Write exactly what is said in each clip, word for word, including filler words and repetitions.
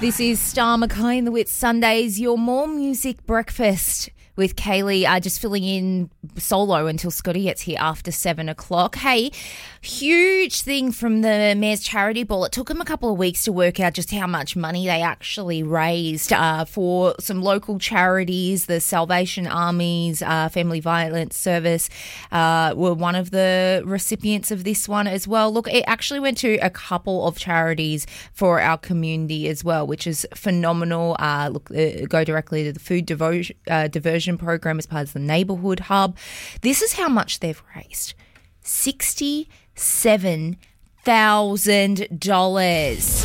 This is Star Mackay in the Wit Sundays, your more music breakfast with Kaylee, uh, just filling in solo until Scotty gets here after seven o'clock. Hey, huge thing from the Mayor's Charity Ball. It took them a couple of weeks to work out just how much money they actually raised uh, for some local charities. The Salvation Army's uh, Family Violence Service uh, were one of the recipients of this one as well. Look, it actually went to a couple of charities for our community as well, which is phenomenal. Uh, look, uh, go directly to the food devo- uh, diversion program as part of the neighbourhood hub. This is how much they've raised: sixty-seven thousand dollars.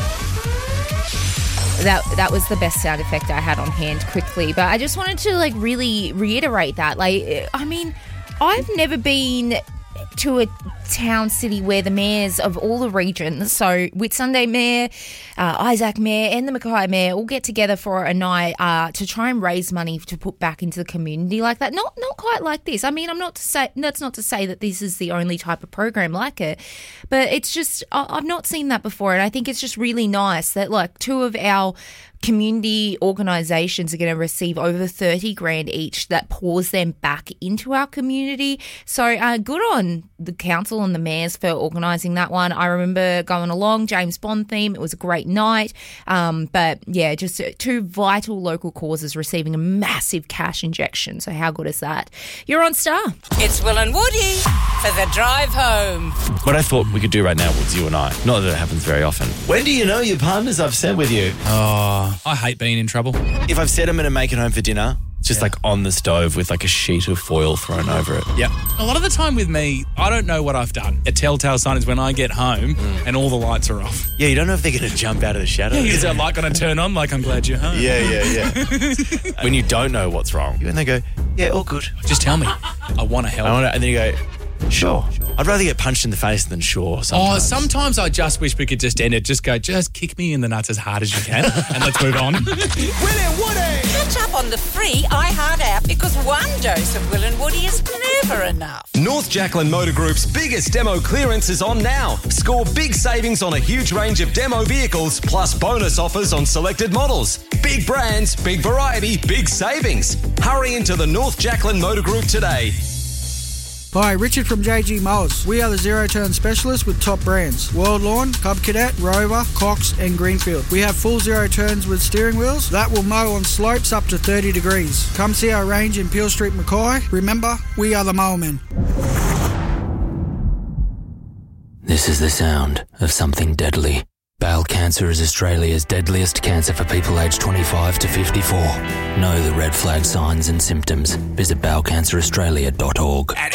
That that was the best sound effect I had on hand quickly, but I just wanted to like really reiterate that. Like, I mean, I've never been to a town, city where the mayors of all the regions, so Whitsunday Mayor, uh, Isaac Mayor and the Mackay Mayor all get together for a night uh, to try and raise money to put back into the community like that. Not not quite like this. I mean, I'm not to say that's not to say that this is the only type of program like it, but it's just I, I've not seen that before, and I think it's just really nice that like two of our community organisations are going to receive over thirty grand each that pours them back into our community. So uh, good on the council and the mayors for organising that one. I remember going along, James Bond theme. It was a great night. Um, but yeah, just two vital local causes receiving a massive cash injection. So how good is that? You're on Star. It's Will and Woody for the drive home. What I thought we could do right now was you and I. Not that it happens very often. When do you know your partner's upset with you? Oh, I hate being in trouble. if I've said I'm going to make it home for dinner, it's just Yeah. like on the stove with like a sheet of foil thrown over it. Yeah. A lot of the time with me, I don't know what I've done. A telltale sign is when I get home and all the lights are off. Yeah, you don't know if they're going to jump out of the shadows. Is that light going to turn on? Like, I'm glad you're home. Yeah, yeah, yeah. When you don't know what's wrong, and they go, yeah, all good. Just tell me. I want to help. I want to, and then you go, sure. I'd rather get punched in the face than sure sometimes. Oh, sometimes I just wish we could just end it. Just go, just kick me in the nuts as hard as you can and let's move on. Will and Woody! Catch up on the free iHeart app because one dose of Will and Woody is never enough. North Jacqueline Motor Group's biggest demo clearance is on now. Score big savings on a huge range of demo vehicles, plus bonus offers on selected models. Big brands, big variety, big savings. Hurry into the North Jacqueline Motor Group today. Hi, Richard from J G Mowers. We are the zero-turn specialists with top brands: World Lawn, Cub Cadet, Rover, Cox and Greenfield. We have full zero turns with steering wheels that will mow on slopes up to thirty degrees. Come see our range in Peel Street, Mackay. Remember, we are the Mowermen. This is the sound of something deadly. Bowel cancer is Australia's deadliest cancer for people aged twenty-five to fifty-four. Know the red flag signs and symptoms. Visit bowel cancer australia dot org.